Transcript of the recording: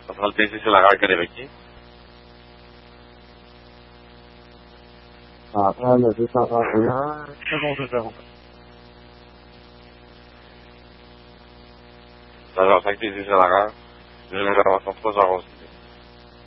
Ça sera le PC, c'est la rare qu'elle est avec qui? Ah, le 231, seconde de zéro. Ça va, 5 PC, c'est la rare. J'ai une réservation 3 heures aussi.